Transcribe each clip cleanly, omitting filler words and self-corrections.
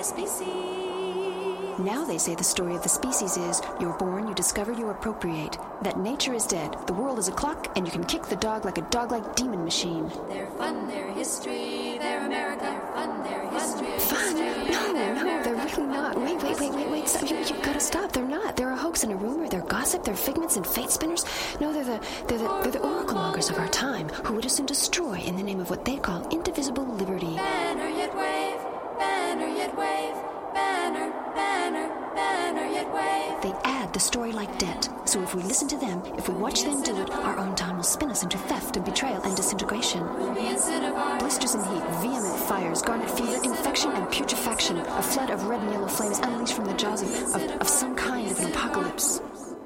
species. Now they say the story of the species is, you're born, you discover, you appropriate. That nature is dead, the world is a clock, and you can kick the dog like a dog-like demon machine. Their fun, their history, their America. Their fun, their history. Fun? No, they're really not. Wait, stop. You've got to stop. They're not. They're a hoax and a rumor. They're gossip. They're figments and fate spinners. No, they're the oracle mongers of our time, who would as soon destroy in the name of what they call indivisible liberty. Banner yet wave, banner yet wave, banner, banner, banner yet wave. They add the story like debt. So if we listen to them, if we watch them do it, our own time will spin us into theft and betrayal and disintegration. Blisters and heat, vehement fires, garnet fever, infection and putrefaction, a flood of red and yellow flames unleashed from the jaws of some kind of an apocalypse.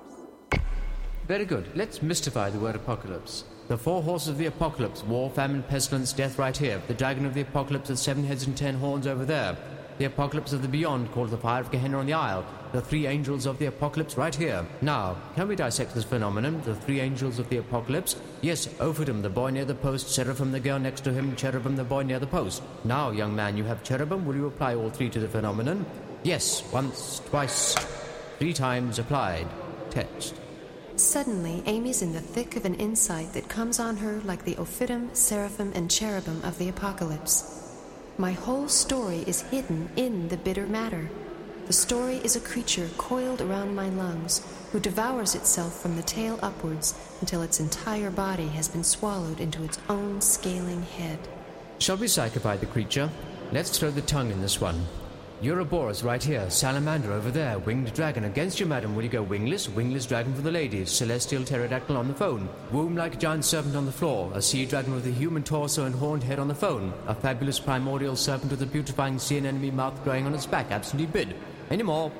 Very good. Let's mystify the word apocalypse. The four horses of the apocalypse, war, famine, pestilence, death right here. The dragon of the apocalypse with 7 heads and 10 horns over there. The apocalypse of the beyond, called the fire of Gehenna on the isle. The 3 angels of the apocalypse right here. Now, can we dissect this phenomenon, the 3 angels of the apocalypse? Yes, Ophidim, the boy near the post, Seraphim, the girl next to him, Cherubim, the boy near the post. Now, young man, you have cherubim. Will you apply all 3 to the phenomenon? Yes, once, twice, 3 times applied. Text. Suddenly, Amy's in the thick of an insight that comes on her like the Ophidim, Seraphim, and Cherubim of the apocalypse. My whole story is hidden in the bitter matter. The story is a creature coiled around my lungs who devours itself from the tail upwards until its entire body has been swallowed into its own scaling head. Shall we psychify the creature? Let's throw the tongue in this one. Ouroboros right here, salamander over there, winged dragon against you, madam. Will you go wingless? Wingless dragon for the ladies, celestial pterodactyl on the phone, womb-like giant serpent on the floor, a sea dragon with a human torso and horned head on the phone, a fabulous primordial serpent with a putrefying sea anemone mouth growing on its back, absentee bid. Any more?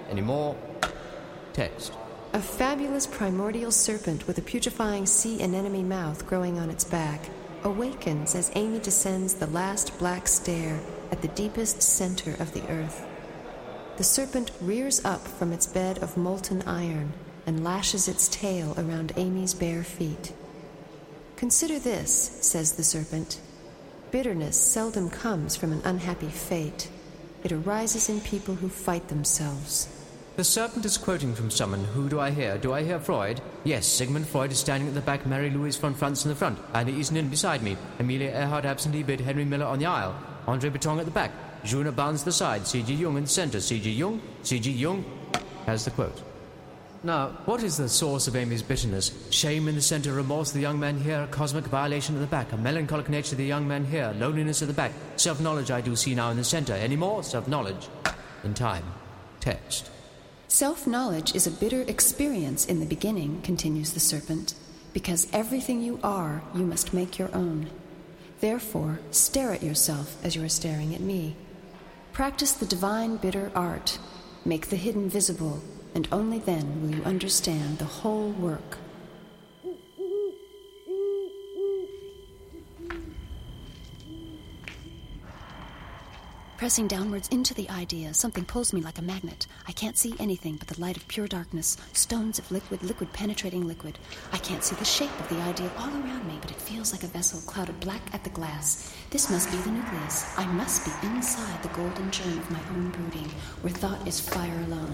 Text. A fabulous primordial serpent with a putrefying sea anemone mouth growing on its back awakens as Amy descends the last black stair at the deepest center of the earth. The serpent rears up from its bed of molten iron and lashes its tail around Amy's bare feet. Consider this, says the serpent. Bitterness seldom comes from an unhappy fate. It arises in people who fight themselves. The serpent is quoting from someone. Who do I hear? Do I hear Freud? Yes, Sigmund Freud is standing at the back, Mary-Louise von Franz in the front, Annie Easton beside me, Amelia Earhart absentee bid, Henry Miller on the aisle, Andre Breton at the back, Juna Barnes the side, C.G. Jung in the center, C.G. Jung has the quote. Now, what is the source of Amy's bitterness? Shame in the center, remorse, the young man here, a cosmic violation at the back, a melancholic nature, the young man here, loneliness at the back, self-knowledge I do see now in the center. Any more? Self-knowledge. In time. Text. Self-knowledge is a bitter experience in the beginning, continues the serpent, because everything you are, you must make your own. Therefore, stare at yourself as you are staring at me. Practice the divine bitter art. Make the hidden visible, and only then will you understand the whole work. Pressing downwards into the idea, something pulls me like a magnet. I can't see anything but the light of pure darkness, stones of liquid, liquid penetrating liquid. I can't see the shape of the idea all around me, but it feels like a vessel clouded black at the glass. This must be the nucleus. I must be inside the golden germ of my own brooding, where thought is fire alone.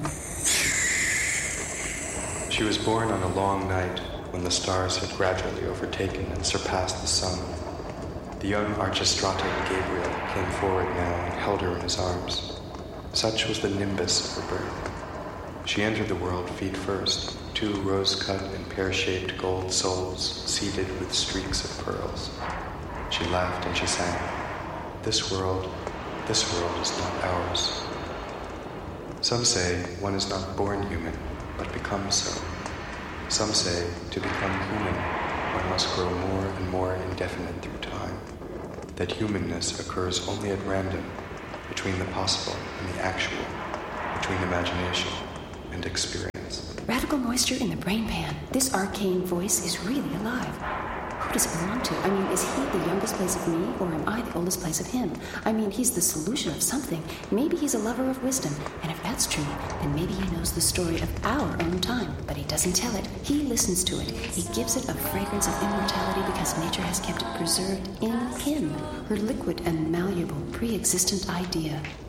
She was born on a long night when the stars had gradually overtaken and surpassed the sun. The young Archestrate Gabriel came forward now and held her in his arms. Such was the nimbus of her birth. She entered the world feet first, 2 rose-cut and pear-shaped gold souls seeded with streaks of pearls. She laughed and she sang, this world is not ours." Some say one is not born human, but becomes so. Some say to become human, one must grow more and more indefinite through time. That humanness occurs only at random, between the possible and the actual, between imagination and experience. Radical moisture in the brain pan. This arcane voice is really alive. Who does it belong to? I mean, is he the youngest place of me, or am I the oldest place of him? I mean, he's the solution of something. Maybe he's a lover of wisdom, and if that's true, then maybe he knows the story of our own time, but he doesn't tell it. He listens to it. He gives it a fragrance of immortality because nature has kept it preserved in him, her liquid and malleable, pre-existent idea.